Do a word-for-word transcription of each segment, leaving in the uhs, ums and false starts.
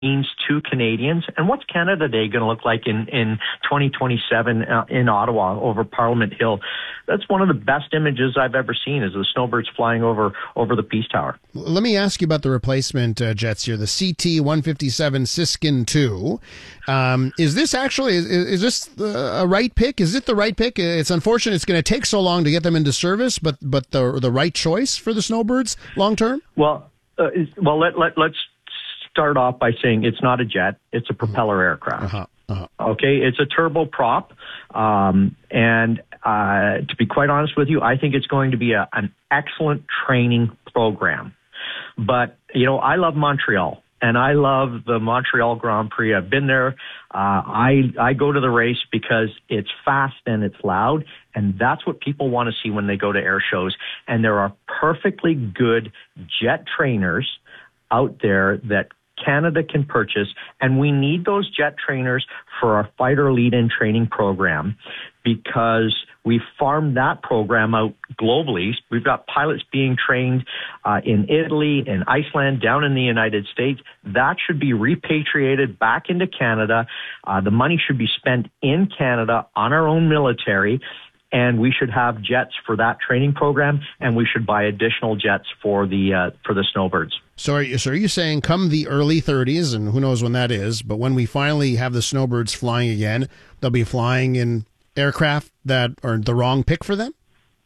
means to Canadians, and what's Canada Day going to look like in, in twenty twenty-seven uh, in Ottawa over Parliament Hill. That's one of the best images I've ever seen, is the snowbirds flying over over the Peace Tower. Let me ask you about the replacement uh, jets here, the C T one fifty-seven Siskin two. Um, is this actually, is, is this a right pick? Is it the right pick? It's unfortunate it's going to take so long to get them into service, but but the the right choice for the snowbirds long term? Well, uh, well let, let, let's start off by saying it's not a jet, it's a propeller mm-hmm. aircraft. Uh-huh. Uh-huh. Okay, it's a turboprop, um, and uh, to be quite honest with you, I think it's going to be a, an excellent training program. But, you know, I love Montreal, and I love the Montreal Grand Prix. I've been there. Uh, I I go to the race because it's fast and it's loud, and that's what people want to see when they go to air shows. And there are perfectly good jet trainers out there that Canada can purchase, and we need those jet trainers for our fighter lead-in training program because we farmed that program out globally. We've got pilots being trained uh, in Italy, in Iceland, down in the United States. That should be repatriated back into Canada. Uh, the money should be spent in Canada on our own military, and we should have jets for that training program, and we should buy additional jets for the uh, for the snowbirds. So are, you, so are you saying come the early thirties, and who knows when that is, but when we finally have the snowbirds flying again, they'll be flying in aircraft that are the wrong pick for them?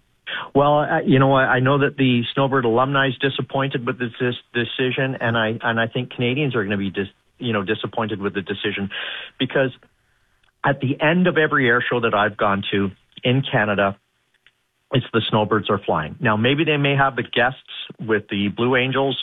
Well, uh, you know, I, I know that the Snowbird alumni is disappointed with this, this decision, and I and I think Canadians are going to be dis, you know disappointed with the decision, because at the end of every air show that I've gone to in Canada, it's the snowbirds are flying. Now, maybe they may have the guests with the Blue Angels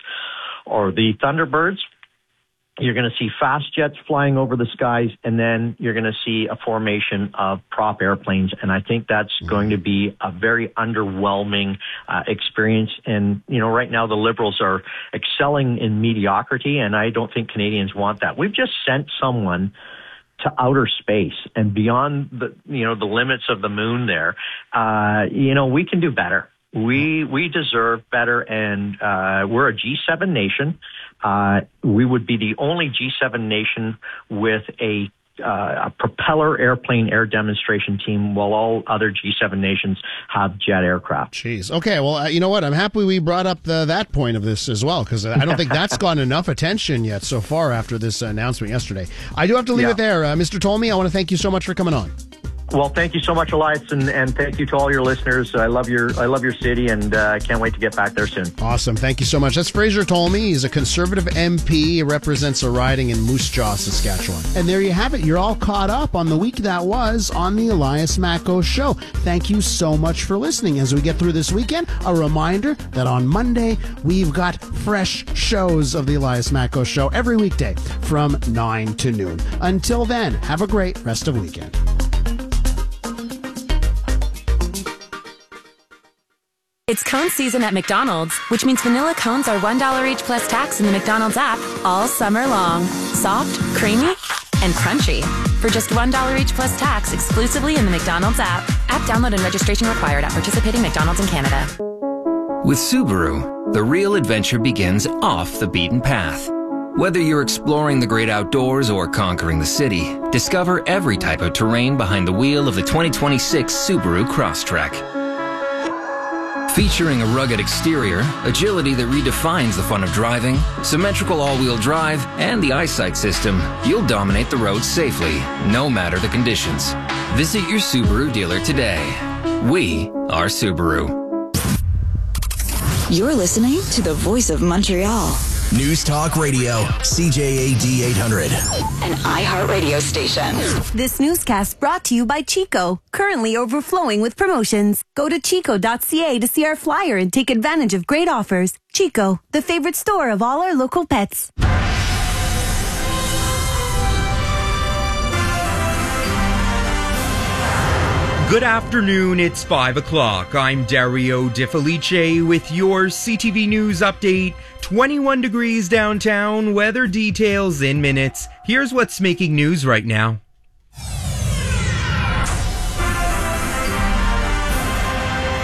or the Thunderbirds. You're going to see fast jets flying over the skies, and then you're going to see a formation of prop airplanes. And I think that's mm-hmm. going to be a very underwhelming uh, experience. And, you know, right now the Liberals are excelling in mediocrity, and I don't think Canadians want that. We've just sent someone to outer space and beyond the, you know, the limits of the moon there. Uh, you know, we can do better. We we deserve better, and uh, we're a G seven nation. Uh, we would be the only G seven nation with a, uh, a propeller airplane air demonstration team, while all other G seven nations have jet aircraft. Jeez. Okay, well, uh, you know what? I'm happy we brought up the, that point of this as well, because I don't think that's gotten enough attention yet so far after this announcement yesterday. I do have to leave yeah. it there. Uh, Mister Tolmie, I want to thank you so much for coming on. Well, thank you so much, Elias, and, and thank you to all your listeners. I love your I love your city, and I uh, can't wait to get back there soon. Awesome. Thank you so much. That's Fraser Tolmie. He's a Conservative M P. He represents a riding in Moose Jaw, Saskatchewan. And there you have it. You're all caught up on the week that was on the Elias Macko Show. Thank you so much for listening. As we get through this weekend, a reminder that on Monday, we've got fresh shows of the Elias Macko Show every weekday from nine to noon. Until then, have a great rest of weekend. It's cone season at McDonald's, which means vanilla cones are one dollar each plus tax in the McDonald's app all summer long. Soft, creamy, and crunchy. For just one dollar each plus tax exclusively in the McDonald's app. App download and registration required at participating McDonald's in Canada. With Subaru, the real adventure begins off the beaten path. Whether you're exploring the great outdoors or conquering the city, discover every type of terrain behind the wheel of the twenty twenty-six Subaru Crosstrek. Featuring a rugged exterior, agility that redefines the fun of driving, symmetrical all-wheel drive, and the eyesight system, you'll dominate the roads safely, no matter the conditions. Visit your Subaru dealer today. We are Subaru. You're listening to the Voice of Montreal. News Talk Radio, C J A D eight hundred. An iHeartRadio station. This newscast brought to you by Chico, currently overflowing with promotions. Go to chico dot c a to see our flyer and take advantage of great offers. Chico, the favorite store of all our local pets. Good afternoon, it's five o'clock. I'm Dario Di Felice with your C T V News update. twenty-one degrees downtown, weather details in minutes. Here's what's making news right now.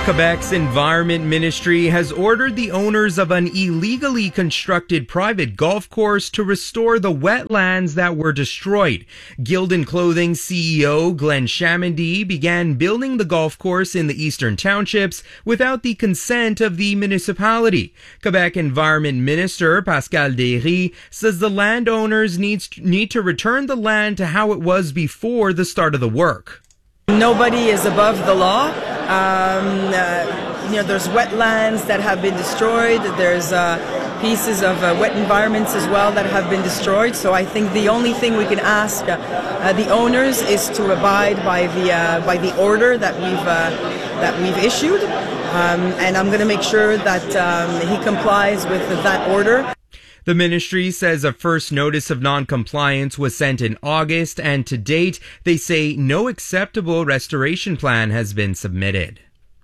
Quebec's Environment Ministry has ordered the owners of an illegally constructed private golf course to restore the wetlands that were destroyed. Gildan Clothing C E O Glenn Chamandy began building the golf course in the eastern townships without the consent of the municipality. Quebec Environment Minister Pascal Derry says the landowners needs, need to return the land to how it was before the start of the work. Nobody is above the law. Um, uh, you know, there's wetlands that have been destroyed. There's uh, pieces of uh, wet environments as well that have been destroyed. So I think the only thing we can ask uh, uh, the owners is to abide by the uh, by the order that we've uh, that we've issued, um, and I'm going to make sure that um, he complies with that order. The ministry says a first notice of non-compliance was sent in August, and to date, they say no acceptable restoration plan has been submitted.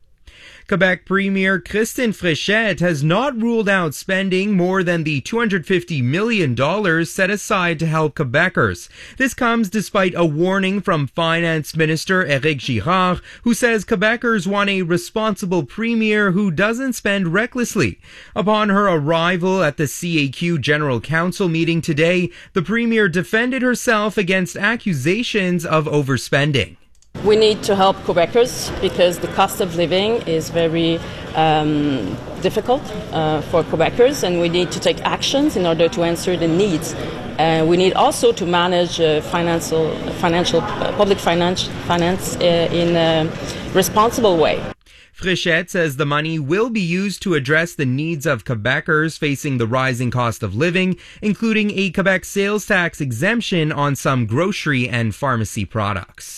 Quebec Premier Christine Fréchette has not ruled out spending more than the two hundred fifty million dollars set aside to help Quebecers. This comes despite a warning from Finance Minister Éric Girard, who says Quebecers want a responsible premier who doesn't spend recklessly. Upon her arrival at the C A Q General Council meeting today, the premier defended herself against accusations of overspending. We need to help Quebecers because the cost of living is very um, difficult uh, for Quebecers, and we need to take actions in order to answer the needs. Uh, we need also to manage uh, financial, financial, uh, public finance, finance uh, in a responsible way. Fréchette says the money will be used to address the needs of Quebecers facing the rising cost of living, including a Quebec sales tax exemption on some grocery and pharmacy products.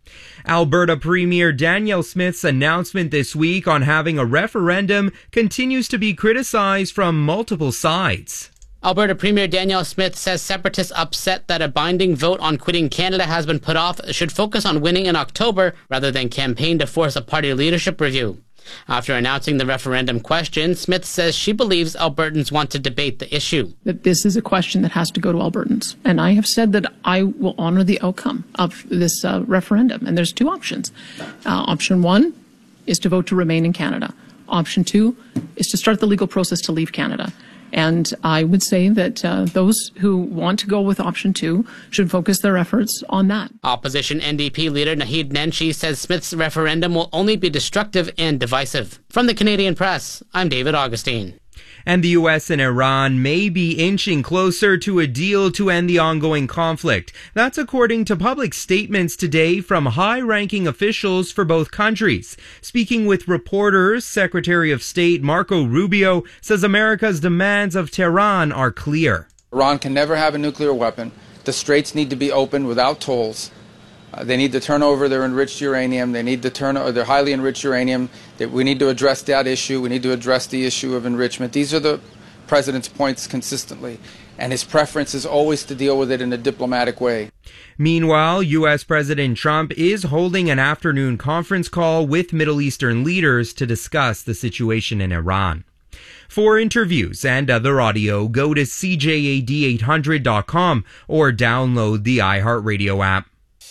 Alberta Premier Danielle Smith's announcement this week on having a referendum continues to be criticized from multiple sides. Alberta Premier Danielle Smith says separatists upset that a binding vote on quitting Canada has been put off should focus on winning in October rather than campaign to force a party leadership review. After announcing the referendum question, Smith says she believes Albertans want to debate the issue. That this is a question that has to go to Albertans. And I have said that I will honor the outcome of this uh, referendum. And there's two options. Uh, option one is to vote to remain in Canada. Option two is to start the legal process to leave Canada. And I would say that uh, those who want to go with option two should focus their efforts on that. Opposition N D P leader Naheed Nenshi says Smith's referendum will only be destructive and divisive. From the Canadian Press, I'm David Augustine. And the U S and Iran may be inching closer to a deal to end the ongoing conflict. That's according to public statements today from high-ranking officials for both countries. Speaking with reporters, Secretary of State Marco Rubio says America's demands of Tehran are clear. Iran can never have a nuclear weapon. The straits need to be opened without tolls. Uh, they need to turn over their enriched uranium. They need to turn over their highly enriched uranium. That we need to address that issue. We need to address the issue of enrichment. These are the president's points consistently, and his preference is always to deal with it in a diplomatic way. Meanwhile, U S President Trump is holding an afternoon conference call with Middle Eastern leaders to discuss the situation in Iran. For interviews and other audio, go to C J A D eight hundred dot com or download the iHeartRadio app.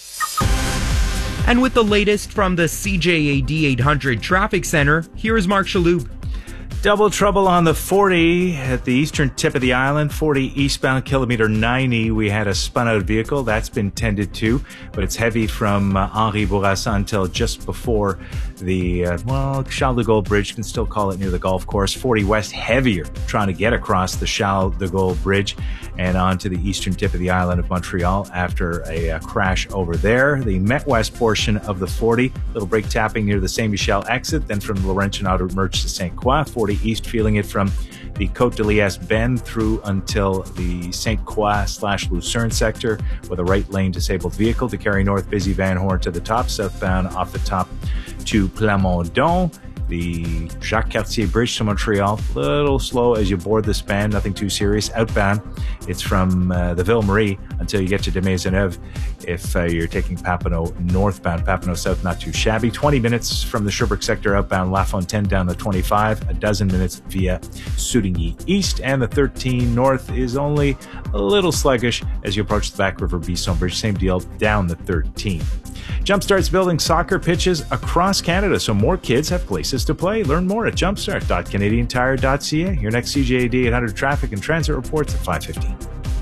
And with the latest from the C J A D eight hundred Traffic Center, here is Mark Shalhoub. Double trouble on the forty at the eastern tip of the island, forty eastbound, kilometer ninety. We had a spun-out vehicle. That's been tended to, but it's heavy from uh, Henri Bourassa until just before the, uh, well, Charles de Gaulle Bridge. You can still call it near the golf course. forty west, heavier, trying to get across the Charles de Gaulle Bridge and onto the eastern tip of the island of Montreal after a uh, crash over there. The Met West portion of the forty, little brake tapping near the Saint-Michel exit, then from Laurentian Auto merge to Saint Croix. forty east, feeling it from the Côte de Liesse bend through until the Saint Croix slash Lucerne sector with a right lane disabled vehicle to carry north. Busy Van Horn to the top, southbound off the top to Plamondon. The Jacques Cartier Bridge to Montreal, a little slow as you board the span, nothing too serious. Outbound, it's from uh, the Ville Marie until you get to de Maisonneuve. If uh, you're taking Papineau northbound, Papineau south, not too shabby. twenty minutes from the Sherbrooke sector outbound, La Fontaine down to twenty-five. A dozen minutes via Sourigny east. And the thirteen north is only a little sluggish as you approach the Back River Bisson Bridge. Same deal down the thirteen. Jumpstart's building soccer pitches across Canada so more kids have places to play. Learn more at jumpstart dot canadian tire dot c a. Your next C J A D eight hundred traffic and transit reports at five fifteen.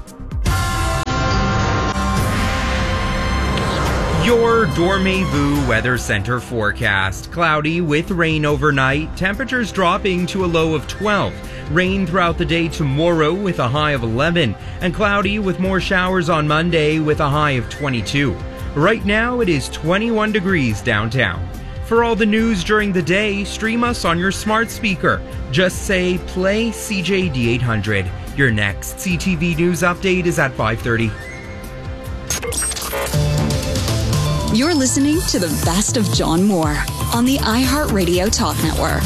Your Dormez-vous Weather Center forecast. Cloudy with rain overnight. Temperatures dropping to a low of twelve. Rain throughout the day tomorrow with a high of eleven. And cloudy with more showers on Monday with a high of twenty-two. Right now it is twenty-one degrees downtown. For all the news during the day, stream us on your smart speaker. Just say play C J D eight hundred. Your next C T V News update is at five thirty. You're listening to the best of John Moore on the iHeartRadio Talk Network.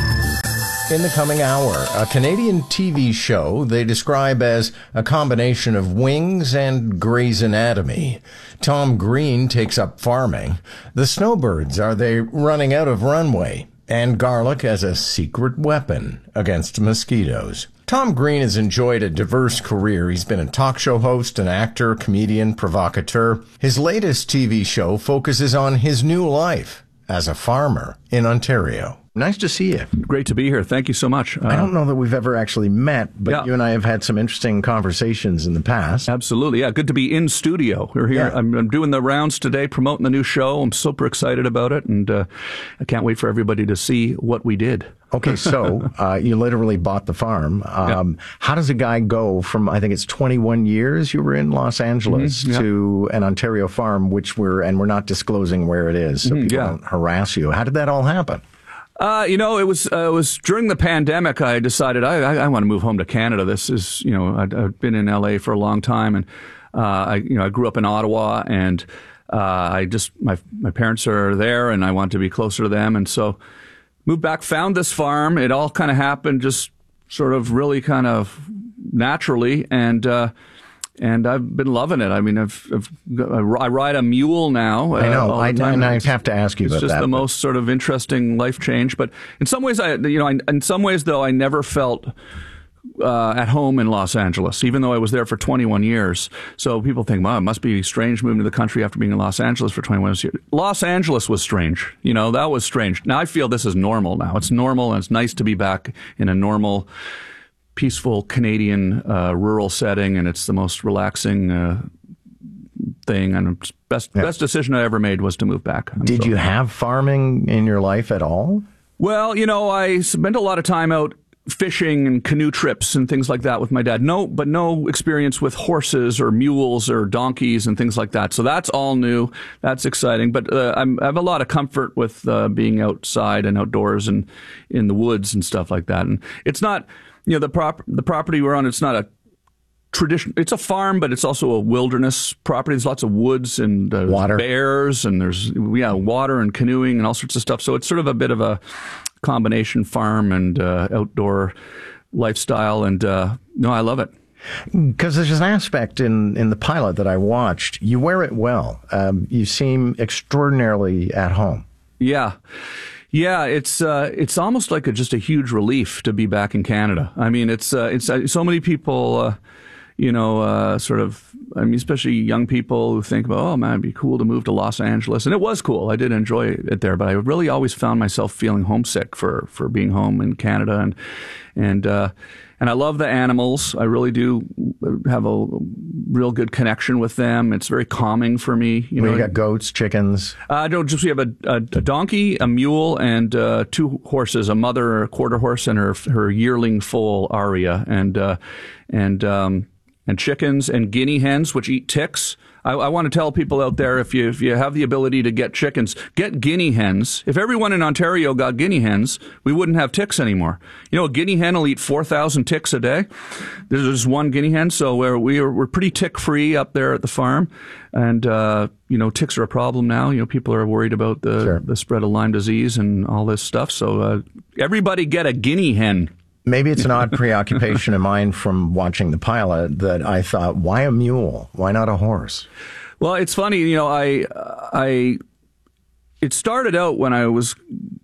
In the coming hour, a Canadian T V show they describe as a combination of Wings and Grey's Anatomy. Tom Green takes up farming. The Snowbirds, are they running out of runway? And garlic as a secret weapon against mosquitoes. Tom Green has enjoyed a diverse career. He's been a talk show host, an actor, comedian, provocateur. His latest T V show focuses on his new life as a farmer in Ontario. Nice to see you. Great to be here. Thank you so much. Uh, I don't know that we've ever actually met, but yeah. you and I have had some interesting conversations in the past. Absolutely. Yeah, good to be in studio. We're here. Yeah. I'm, I'm doing the rounds today, promoting the new show. I'm super excited about it, and uh, I can't wait for everybody to see what we did. Okay, so uh, you literally bought the farm. Um, yeah. How does a guy go from, I think it's twenty-one years you were in Los Angeles, mm-hmm, yeah. to an Ontario farm, which we're, and we're not disclosing where it is, so mm-hmm, people yeah. don't harass you. How did that all happen? Uh, you know, it was uh, it was during the pandemic. I decided I, I, I want to move home to Canada. This is, you know, I'd, I've been in L A for a long time, and uh, I, you know, I grew up in Ottawa, and uh, I just my my parents are there, and I want to be closer to them, and so moved back. Found this farm. It all kind of happened, just sort of really kind of naturally, and. Uh, And I've been loving it. I mean, I've, I've I ride a mule now. I know. Uh, I, and I have to ask you about that. It's just the but... most sort of interesting life change. But in some ways, I you know, I, in some ways though, I never felt uh, at home in Los Angeles, even though I was there for twenty-one years. So people think, wow, it must be strange moving to the country after being in Los Angeles for twenty-one years. Los Angeles was strange. You know, that was strange. Now I feel this is normal now. It's normal, and it's nice to be back in a normal, peaceful Canadian uh, rural setting, and it's the most relaxing uh, thing. And best yeah. best decision I ever made was to move back. I'm Did so you happy. have farming in your life at all? Well, you know, I spent a lot of time out fishing and canoe trips and things like that with my dad. No, but no experience with horses or mules or donkeys and things like that. So that's all new. That's exciting. But uh, I'm, I have a lot of comfort with uh, being outside and outdoors and in the woods and stuff like that. And it's not, you know, the prop the property we're on, it's not a tradition. It's a farm, but it's also a wilderness property. There's lots of woods and uh, water, bears, and there's yeah water and canoeing and all sorts of stuff. So it's sort of a bit of a combination farm and uh, outdoor lifestyle. And uh, no, I love it. Because there's an aspect in, in the pilot that I watched. You wear it well. Um, you seem extraordinarily at home. Yeah. Yeah, it's uh, it's almost like a, just a huge relief to be back in Canada. I mean, it's uh, it's uh, so many people, uh, you know, uh, sort of. I mean, especially young people who think about, oh man, it'd be cool to move to Los Angeles, and it was cool. I did enjoy it there, but I really always found myself feeling homesick for, for being home in Canada, and and uh, and I love the animals. I really do have a real good connection with them. It's very calming for me. You well, know, you got goats, chickens. I uh, don't just we have a, a, a donkey, a mule, and uh, two horses. A mother, a quarter horse, and her her yearling foal Aria, and uh, and um, and chickens and guinea hens, which eat ticks. I, I want to tell people out there, if you if you have the ability to get chickens, get guinea hens. If everyone in Ontario got guinea hens, we wouldn't have ticks anymore. You know, a guinea hen will eat four thousand ticks a day. There's just one guinea hen, so we're we're, we're pretty tick free up there at the farm. And uh, you know, ticks are a problem now. You know, people are worried about the sure. the spread of Lyme disease and all this stuff. So uh, everybody get a guinea hen. Maybe it's an odd preoccupation of mine from watching the pilot that I thought, why a mule? Why not a horse? Well, it's funny, you know, I, I, it started out when I was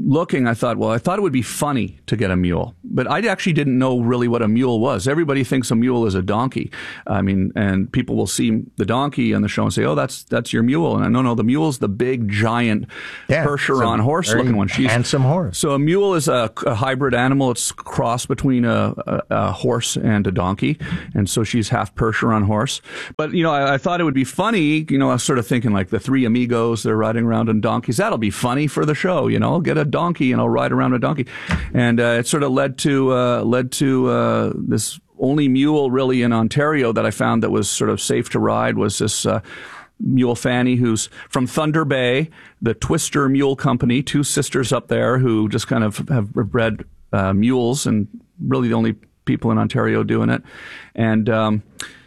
looking, I thought, well, I thought it would be funny to get a mule, but I actually didn't know really what a mule was. Everybody thinks a mule is a donkey. I mean, and people will see the donkey on the show and say, oh, that's that's your mule. And I no, no, the mule's the big, giant yeah, Percheron horse-looking one. She's handsome horse. So a mule is a, a hybrid animal. It's a cross between a, a, a horse and a donkey, and so she's half Percheron horse. But, you know, I, I thought it would be funny. You know, I was sort of thinking like the three amigos, they're riding around on donkeys. That'll be funny for the show, you know. I'll get a donkey and I'll ride around a donkey. And uh, it sort of led to uh, led to uh, this only mule really in Ontario that I found that was sort of safe to ride was this uh, mule Fanny, who's from Thunder Bay, the Twister Mule Company, two sisters up there who just kind of have bred uh, mules and really the only people in Ontario doing it. And um,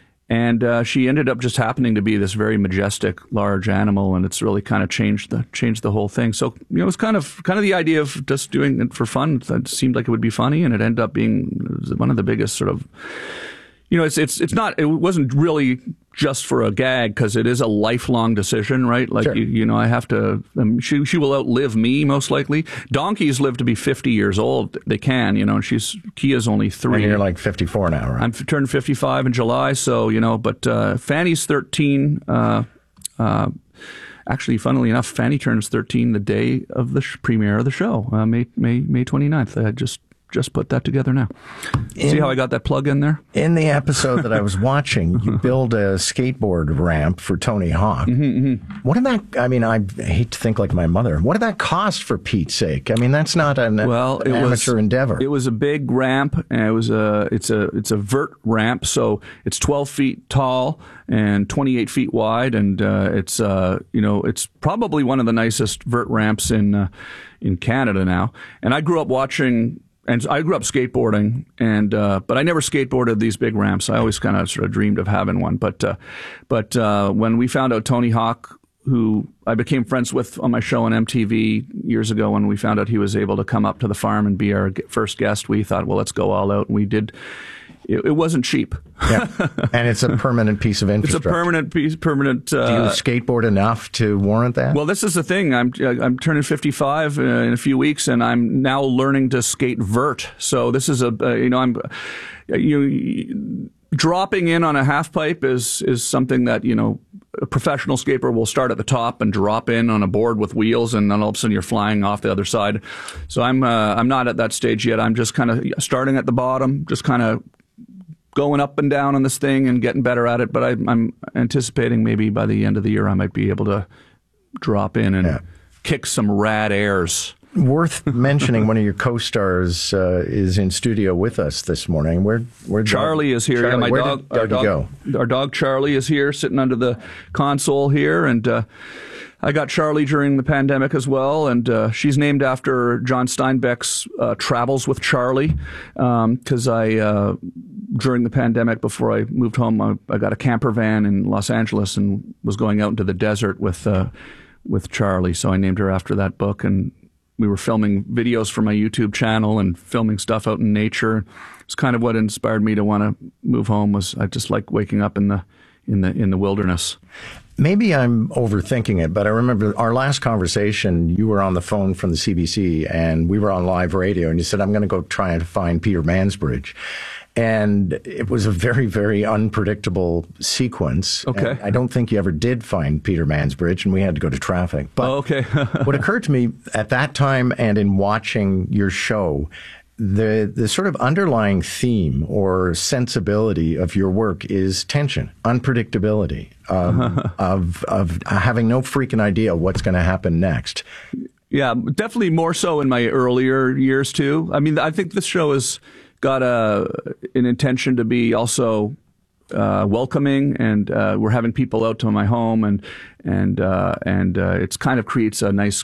and uh, she ended up just happening to be this very majestic, large animal, and it's really kind of changed the changed the whole thing. So, you know, it was kind of kind of the idea of just doing it for fun. It seemed like it would be funny, and it ended up being one of the biggest sort of, you know, it's it's it's not, it wasn't really just for a gag because it is a lifelong decision, right? Like, sure. you, you know, I have to, um, she she will outlive me most likely. Donkeys live to be fifty years old. They can, you know, and she's, Kia's only three. And you're like fifty-four now, right? I'm turned fifty-five in July, so, you know, but uh, Fanny's thirteen. Uh, uh, actually, funnily enough, Fanny turns thirteen the day of the sh- premiere of the show, uh, May, May, May twenty-ninth. I just Just put that together now. In, See how I got that plug in there? In the episode that I was watching, you build a skateboard ramp for Tony Hawk. Mm-hmm, mm-hmm. What did that, I mean, I hate to think like my mother. What did that cost for Pete's sake? I mean, that's not an, well, an it amateur was, endeavor. It was a big ramp, and it was a, it's a, it's a vert ramp, so it's twelve feet tall and twenty-eight feet wide, and uh, it's, uh, you know, it's probably one of the nicest vert ramps in, uh, in Canada now. And I grew up watching. And I grew up skateboarding, and uh, but I never skateboarded these big ramps. I always kind of sort of dreamed of having one. But uh, but uh, when we found out Tony Hawk, who I became friends with on my show on M T V years ago, when we found out he was able to come up to the farm and be our first guest, we thought, well, let's go all out. And we did. It, it wasn't cheap. Yeah, and it's a permanent piece of infrastructure. It's a permanent piece, permanent. Uh, Do you skateboard enough to warrant that? Well, this is the thing. I'm I'm turning fifty-five uh, in a few weeks, and I'm now learning to skate vert. So this is a uh, you know I'm you dropping in on a half pipe is is something that you know a professional skater will start at the top and drop in on a board with wheels, and then all of a sudden you're flying off the other side. So I'm uh, I'm not at that stage yet. I'm just kind of starting at the bottom, just kind of going up and down on this thing and getting better at it. But I, I'm anticipating maybe by the end of the year I might be able to drop in and yeah. kick some rad airs. Worth mentioning, one of your co-stars uh, is in studio with us this morning. Where, where Charlie is here. Charlie, yeah, my where dog, did our dog, go? Our dog Charlie is here, sitting under the console here, and uh, I got Charlie during the pandemic as well, and uh, she's named after John Steinbeck's uh, Travels with Charlie, because um, I, uh, during the pandemic, before I moved home, I, I got a camper van in Los Angeles and was going out into the desert with uh, with Charlie, so I named her after that book, and we were filming videos for my YouTube channel and filming stuff out in nature. It's kind of what inspired me to want to move home. Was I just like waking up in the in the in the wilderness. Maybe I'm overthinking it, but I remember our last conversation, you were on the phone from the C B C and we were on live radio, and you said, I'm going to go try and find Peter Mansbridge. And it was a very, very unpredictable sequence. Okay. And I don't think you ever did find Peter Mansbridge, and we had to go to traffic. But oh, okay. what occurred to me at that time and in watching your show, the the sort of underlying theme or sensibility of your work is tension, unpredictability, um, of of having no freaking idea what's going to happen next. Yeah, definitely more so in my earlier years too. I mean, I think this show has got a an intention to be also uh, welcoming, and uh, we're having people out to my home, and and uh, and uh, it's kind of creates a nice.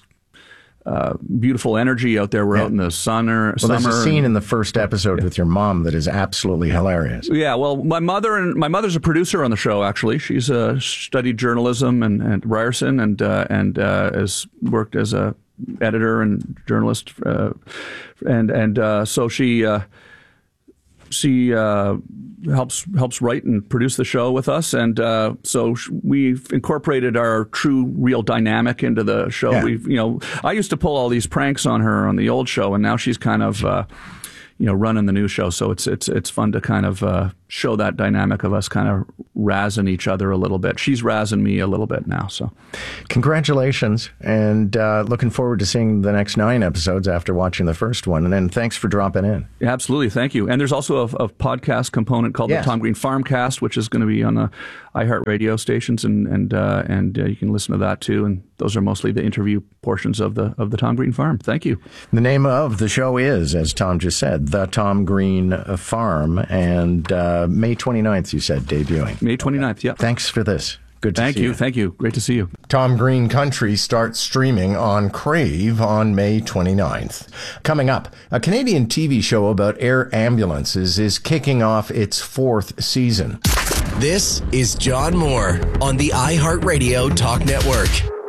Uh, beautiful energy out there. We're yeah. out in the sun or well, summer. There's a scene and, in the first episode yeah. with your mom that is absolutely hilarious. Yeah, well, my mother and my mother's a producer on the show. Actually, she's uh, studied journalism and at Ryerson, and uh, and uh, has worked as a editor and journalist, uh, and and uh, so she. Uh, she uh, helps helps write and produce the show with us, and uh, so we've incorporated our true, real dynamic into the show. Yeah. We've, you know, I used to pull all these pranks on her on the old show, and now she's kind of, uh, you know, running the new show. So it's it's it's fun to kind of uh, show that dynamic of us kind of razzing each other a little bit. She's razzing me a little bit now. So, congratulations, and uh, looking forward to seeing the next nine episodes after watching the first one. And then thanks for dropping in. Yeah, absolutely, thank you. And there's also a, a podcast component called Yes. the Tom Green Farmcast, which is going to be on the iHeartRadio stations, and and uh, and uh, you can listen to that too. And those are mostly the interview portions of the of the Tom Green Farm. Thank you. The name of the show is, as Tom just said, The Tom Green Farm, and uh, May twenty-ninth, you said, debuting. May twenty-ninth, yeah. Thanks for this. Good to Thank see you. you. Thank you. Great to see you. Tom Green Country starts streaming on Crave on May twenty-ninth. Coming up, a Canadian T V show about air ambulances is kicking off its fourth season. This is John Moore on the iHeartRadio Talk Network.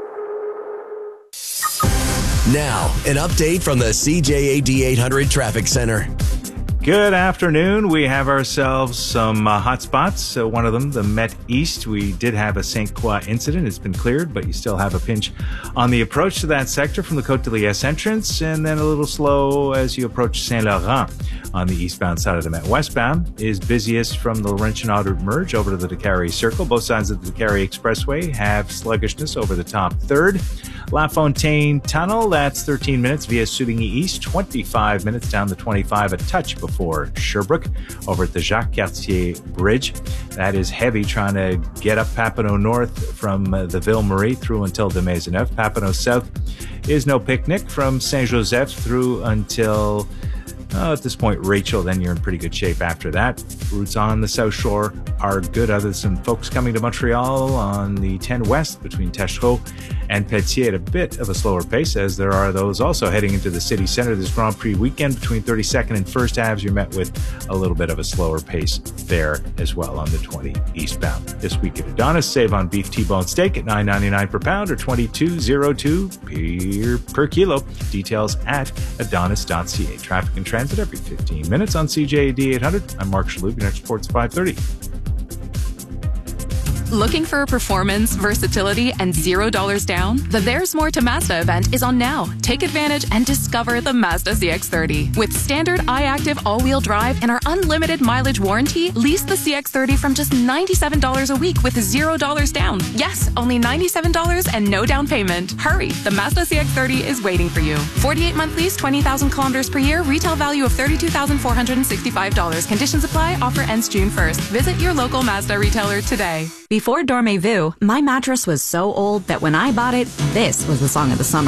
Now, an update from the C J A D eight hundred Traffic Center. Good afternoon. We have ourselves some uh, hot spots. Uh, one of them, the Met East. We did have a Saint Croix incident. It's been cleared, but you still have a pinch on the approach to that sector from the Côte de Liesse entrance, and then a little slow as you approach Saint Laurent on the eastbound side of the Met. Westbound is busiest from the Laurentian Outer Merge over to the Décarie Circle. Both sides of the Décarie Expressway have sluggishness over the top third. La Fontaine Tunnel, that's thirteen minutes via Souvigny East, twenty-five minutes down the twenty-five, a touch before Sherbrooke over at the Jacques Cartier Bridge. That is heavy trying to get up Papineau North from uh, the Ville Marie through until de Maisonneuve. Papineau South is no picnic from Saint-Joseph through until... Oh, at this point, Rachel, then you're in pretty good shape after that. Routes on the South Shore are good, other than some folks coming to Montreal on the ten West between Taschereau and Petier at a bit of a slower pace, as there are those also heading into the city center. This Grand Prix weekend between thirty-second and First Aves, you're met with a little bit of a slower pace there as well on the twenty eastbound. This week at Adonis, save on beef T-bone steak at nine ninety-nine per pound or twenty-two oh two per, per kilo. Details at adonis dot c a. Traffic and transit every fifteen minutes on C J A D eight hundred. I'm Mark Shalhoub. Your next report's five thirty. Looking for performance, versatility, and zero dollars down? The There's More to Mazda event is on now. Take advantage and discover the Mazda C X thirty. With standard iActive all-wheel drive and our unlimited mileage warranty, lease the C X thirty from just ninety-seven dollars a week with zero dollars down. Yes, only ninety-seven dollars and no down payment. Hurry, the Mazda C X thirty is waiting for you. forty-eight month lease, twenty thousand kilometers per year, retail value of thirty-two thousand four hundred sixty-five dollars. Conditions apply, offer ends June first. Visit your local Mazda retailer today. Before Dormez-vous, my mattress was so old that when I bought it, this was the song of the summer.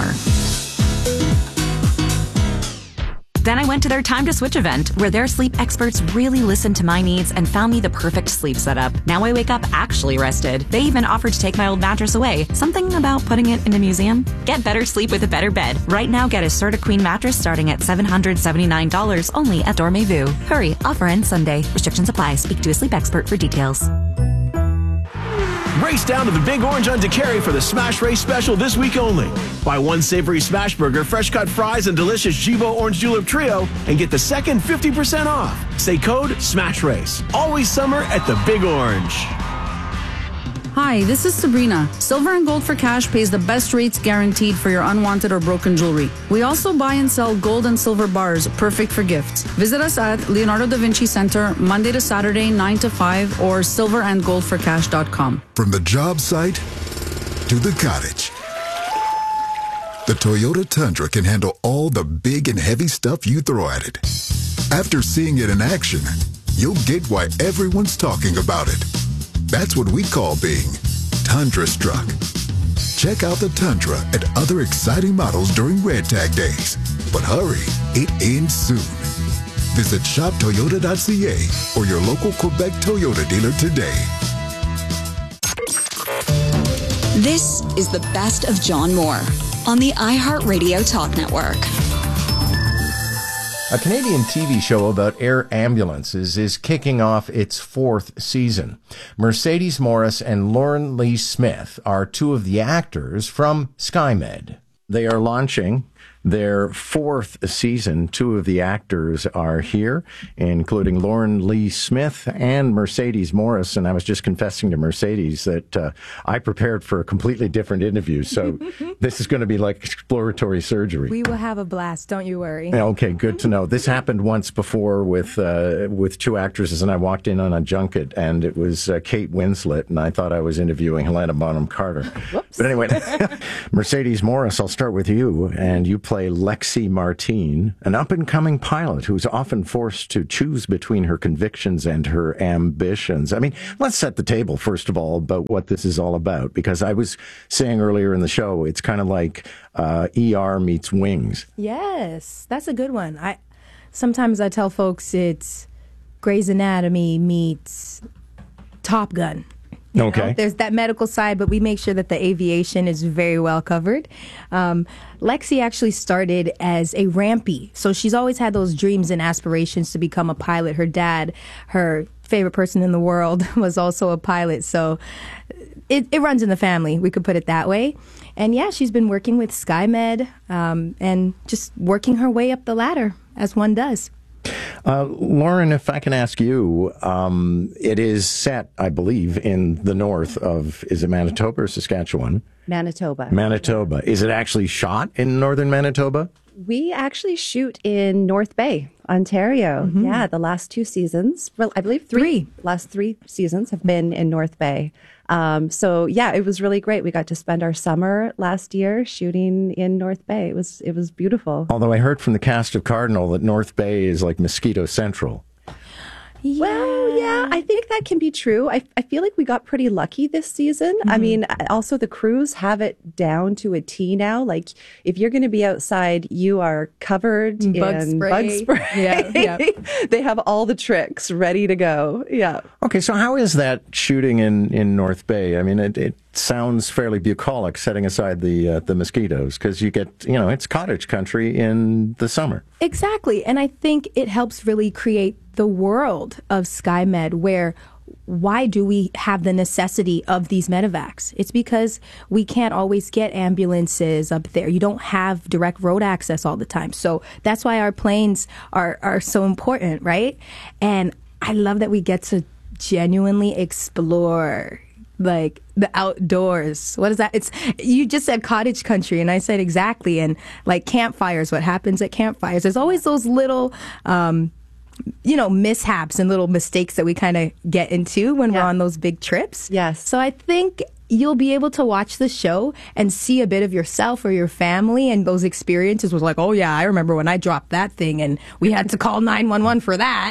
Then I went to their Time to Switch event, where their sleep experts really listened to my needs and found me the perfect sleep setup. Now I wake up actually rested. They even offered to take my old mattress away. Something about putting it in a museum? Get better sleep with a better bed. Right now, get a Serta Queen mattress starting at seven hundred seventy-nine dollars only at Dormez-vous. Hurry, offer ends Sunday. Restrictions apply. Speak to a sleep expert for details. Race down to the Big Orange on Décarie for the Smash Race special this week only. Buy one savory smash burger, fresh cut fries, and delicious Jibo Orange Julep Trio, and get the second fifty percent off. Say code SMASH RACE. Always summer at the Big Orange. Hi, this is Sabrina. Silver and Gold for Cash pays the best rates guaranteed for your unwanted or broken jewelry. We also buy and sell gold and silver bars, perfect for gifts. Visit us at Leonardo da Vinci Center, Monday to Saturday, nine to five, or silver and gold for cash dot com. From the job site to the cottage, the Toyota Tundra can handle all the big and heavy stuff you throw at it. After seeing it in action, you'll get why everyone's talking about it. That's what we call being Tundra-struck. Check out the Tundra and other exciting models during Red Tag Days. But hurry, it ends soon. Visit shop toyota dot c a or your local Quebec Toyota dealer today. This is the best of John Moore on the iHeartRadio Talk Network. A Canadian T V show about air ambulances is kicking off its fourth season. Mercedes Morris and Lauren Lee Smith are two of the actors from SkyMed. They are launching their fourth season. Two of the actors are here, including Lauren Lee Smith and Mercedes Morris. And I was just confessing to Mercedes that uh, I prepared for a completely different interview. So this is going to be like exploratory surgery. We will have a blast. Don't you worry. Okay, good to know. This happened once before with uh, with two actresses, and I walked in on a junket, and it was uh, Kate Winslet, and I thought I was interviewing Helena Bonham Carter. Whoops. But anyway, Mercedes Morris, I'll start with you, and you play Lexi Martine, an up-and-coming pilot who's often forced to choose between her convictions and her ambitions. I mean, let's set the table, first of all, about what this is all about, because I was saying earlier in the show, it's kind of like uh, E R meets Wings. Yes, that's a good one. I sometimes I tell folks it's Grey's Anatomy meets Top Gun. You okay. know, there's that medical side, but we make sure that the aviation is very well covered. Um, Lexi actually started as a rampy, so she's always had those dreams and aspirations to become a pilot. Her dad, her favorite person in the world, was also a pilot, so it, it runs in the family, we could put it that way. And yeah, she's been working with SkyMed um, and just working her way up the ladder, as one does. Uh, Lauren, if I can ask you, um, it is set, I believe, in the north of, is it Manitoba or Saskatchewan? Manitoba. Manitoba. Is it actually shot in northern Manitoba? We actually shoot in North Bay, Ontario. Mm-hmm. Yeah, the last two seasons, well, I believe three, three. last three seasons have been in North Bay. Um, so yeah, it was really great. We got to spend our summer last year shooting in North Bay. It was it was beautiful. Although I heard from the cast of Cardinal that North Bay is like Mosquito Central. Yeah. Well, yeah, I think that can be true. I, I feel like we got pretty lucky this season. Mm-hmm. I mean, also the crews have it down to a T now. Like, if you're going to be outside, you are covered bug in spray. bug spray. Yeah, yeah. They have all the tricks ready to go. Yeah. Okay, so how is that shooting in, in North Bay? I mean, it, it sounds fairly bucolic, setting aside the uh, the mosquitoes, because you get, you know, it's cottage country in the summer. Exactly, and I think it helps really create the world of SkyMed, where why do we have the necessity of these medevacs? It's because we can't always get ambulances up there. You don't have direct road access all the time. So that's why our planes are, are so important, right? And I love that we get to genuinely explore like the outdoors. What is that? It's, you just said cottage country, and I said exactly. And like campfires, what happens at campfires? There's always those little, um, you know, mishaps and little mistakes that we kind of get into when yeah. we're on those big trips. Yes. So I think you'll be able to watch the show and see a bit of yourself or your family, and those experiences was like, oh yeah, I remember when I dropped that thing and we had to call nine one one for that.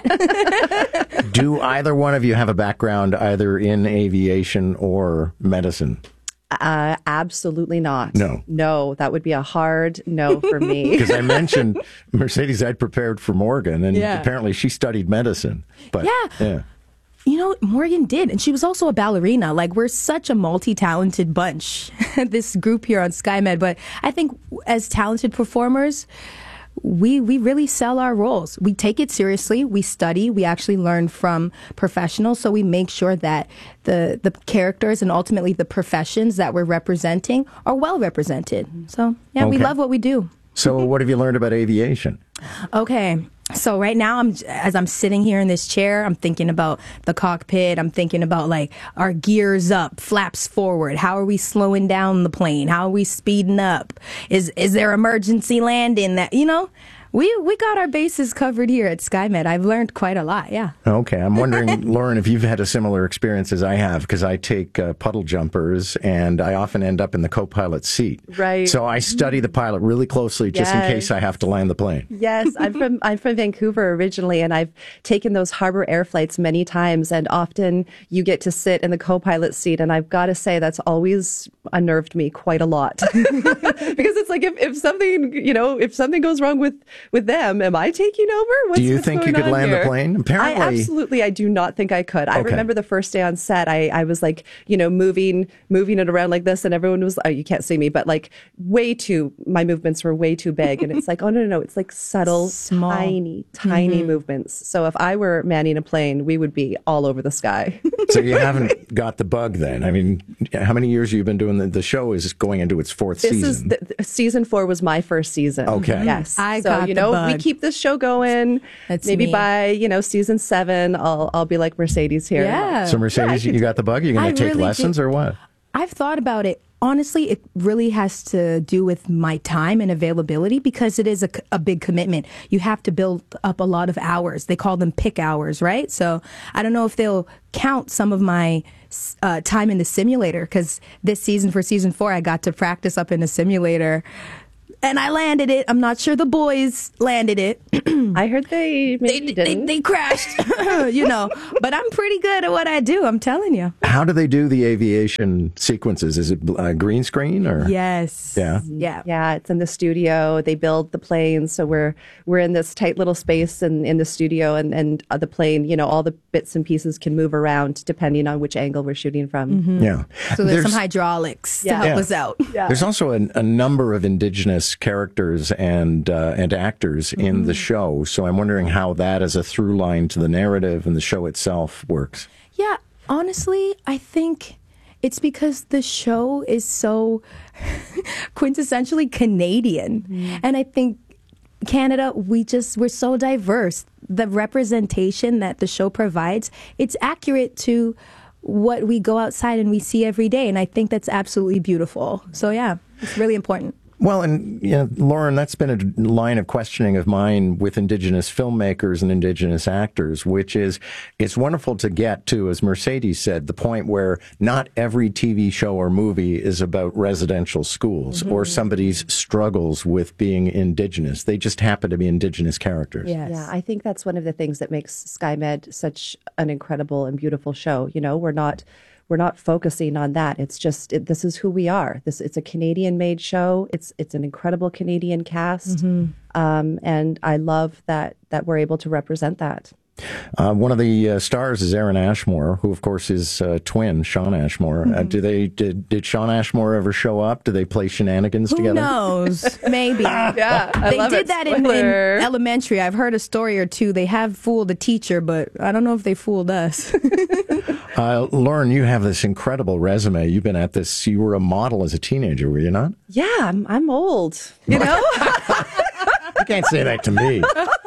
Do either one of you have a background either in aviation or medicine? Uh, absolutely not. No. No, that would be a hard no for me. Because I mentioned, Mercedes, I'd prepared for Morgan, and yeah. apparently she studied medicine. But, yeah. yeah. You know, Morgan did, and she was also a ballerina. Like, we're such a multi-talented bunch, this group here on SkyMed. But I think as talented performers, we we really sell our roles. We take it seriously. We study. We actually learn from professionals. So we make sure that the the characters and ultimately the professions that we're representing are well represented. So, yeah, okay. We love what we do. So what have you learned about aviation? Okay. So right now, I'm as I'm sitting here in this chair, I'm thinking about the cockpit. I'm thinking about like our gears up, flaps forward. How are we slowing down the plane? How are we speeding up? Is is there emergency landing? That, you know, we we got our bases covered here at SkyMed. I've learned quite a lot. Yeah. Okay, I'm wondering, Lauren, if you've had a similar experience as I have, because I take uh, puddle jumpers and I often end up in the co-pilot seat. Right. So I study the pilot really closely just yes. in case I have to land the plane. Yes, I'm from I'm from Vancouver originally, and I've taken those harbor air flights many times, and often you get to sit in the co-pilot seat, and I've got to say that's always unnerved me quite a lot. Because it's like if, if something, you know, if something goes wrong with with them. Am I taking over? What's, do you what's think going you could on land here? the plane? Apparently, I absolutely. I do not think I could. I Okay. remember the first day on set. I, I was like, you know, moving moving it around like this, and everyone was, oh, you can't see me, but like way too. My movements were way too big, and it's like, oh no, no, no, it's like subtle, Small. tiny, tiny Mhm. movements. So if I were manning a plane, we would be all over the sky. so you haven't got the bug then. I mean, how many years have you been doing the, the show is going into its fourth This season? is the, the- season four was my first season. Okay. Yes. I so got you the know we bug. keep this show going. That's Maybe me. by you know season seven, I'll I'll be like Mercedes here. Yeah. so Mercedes, you got the bug? You're going I to take really lessons did- or what? I've thought about it. Honestly, it really has to do with my time and availability because it is a, a big commitment. You have to build up a lot of hours. They call them pick hours, right? So I don't know if they'll count some of my uh, time in the simulator because this season, for season four, I got to practice up in the simulator. And I landed it. I'm not sure the boys landed it. I heard they maybe they, they, didn't. they crashed, you know. But I'm pretty good at what I do. I'm telling you. How do they do the aviation sequences? Is it uh, green screen or? Yes. Yeah. Yeah. Yeah, it's in the studio. They build the planes, so we're we're in this tight little space in, in the studio, and and uh, the plane, you know, all the bits and pieces can move around depending on which angle we're shooting from. Mhm. Yeah. So there's, some hydraulics to Yeah. help Yeah. us out. Yeah. There's also a, a number of indigenous characters and uh, and actors in the show, so I'm wondering how that as a through line to the narrative and the show itself works. Yeah, honestly, I think it's because the show is so quintessentially Canadian. And I think Canada, we just, we're so diverse. The representation that the show provides, it's accurate to what we go outside and we see every day. And I think that's absolutely beautiful. So yeah, it's really important. Well, and you know, Lauren, that's been a line of questioning of mine with Indigenous filmmakers and Indigenous actors, which is it's wonderful to get to, as Mercedes said, the point where not every T V show or movie is about residential schools Mm-hmm. or somebody's struggles with being Indigenous. They just happen to be Indigenous characters. Yes. Yeah, I think that's one of the things that makes SkyMed such an incredible and beautiful show. You know, we're not we're not focusing on that. It's just it, this is who we are. This it's a Canadian-made show. It's it's an incredible Canadian cast, Mhm. um, and I love that that we're able to represent that. Uh, one of the uh, stars is Aaron Ashmore, who, of course, is uh, twin Sean Ashmore. Uh, do they did, did Sean Ashmore ever show up? Do they play shenanigans Who together? knows? Maybe. Yeah, I they love did it. that in, in Spoiler. elementary. I've heard a story or two. They have fooled the teacher, but I don't know if they fooled us. Uh, Lauren, you have this incredible resume. You've been at this. You were a model as a teenager, were you not? Yeah, I'm I'm old. You know, You can't say that to me.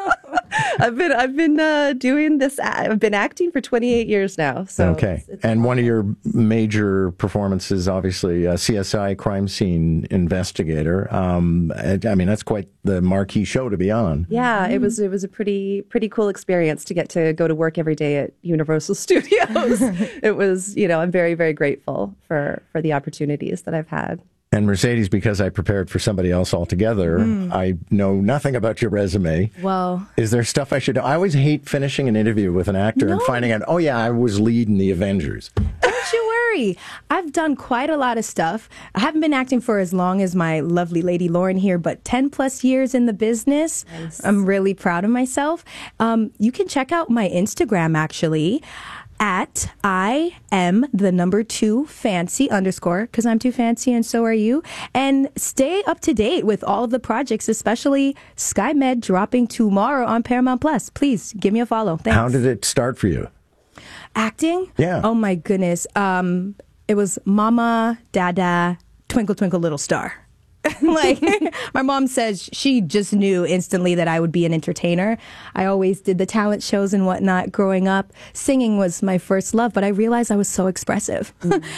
I've been I've been uh, doing this. I've been acting for twenty-eight years now. So Okay. it's- it's And one of your major performances, obviously, uh, C S I crime scene investigator. Um, I I mean, that's quite the marquee show to be on. Yeah, it was it was a pretty pretty cool experience to get to go to work every day at Universal Studios. It was, you know, I'm very very grateful for for the opportunities that I've had. And Mercedes, because I prepared for somebody else altogether, Mm. I know nothing about your resume. Well, Is there stuff I should know? I always hate finishing an interview with an actor and No. finding out, oh, yeah, I was leading the Avengers. don't you worry. I've done quite a lot of stuff. I haven't been acting for as long as my lovely lady Lauren here, but ten plus years in the business. I'm really proud of myself. Um, you can check out my Instagram actually at I am the number two fancy underscore because I'm too fancy and so are you. And stay up to date with all of the projects, especially SkyMed dropping tomorrow on Paramount Plus. Please give me a follow. Thanks. How did it start for you? Acting? Yeah. Oh my goodness. Um, it was Mama, Dada, Twinkle Twinkle Little Star. Like my mom says she just knew instantly that I would be an entertainer. I always did the talent shows and whatnot growing up. Singing was my first love, but I realized I was so expressive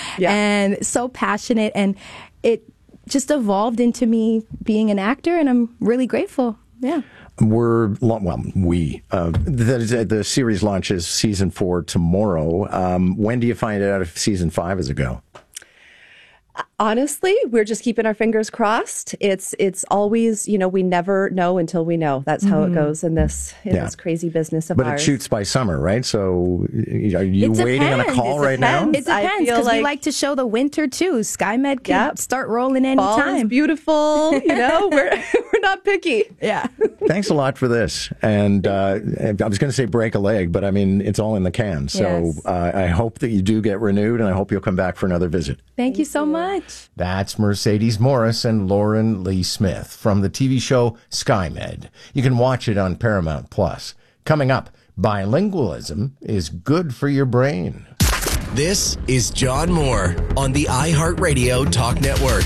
and so passionate, and it just evolved into me being an actor, and I'm really grateful. Yeah. We're, well, we, uh, the, the series launches season four tomorrow. Um, when do you find out if season five is a go? Honestly, we're just keeping our fingers crossed. It's it's always, you know, we never know until we know. That's how Mhm. it goes in this in Yeah. this crazy business of But ours. it shoots by summer, right? So are you It waiting on a depends. call It right now? It I depends feel because we like- like to show the winter too. SkyMed can Yep. start rolling Fall is anytime. beautiful, you know. We're we're not picky. Yeah. Thanks a lot for this. And uh, I was going to say break a leg, but I mean, it's all in the can. So Yes. uh, I hope that you do get renewed, and I hope you'll come back for another visit. Thank you so much. That's Mercedes Morris and Lauren Lee Smith from the T V show SkyMed. You can watch it on Paramount Plus. Coming up, bilingualism is good for your brain. This is John Moore on the iHeartRadio Talk Network.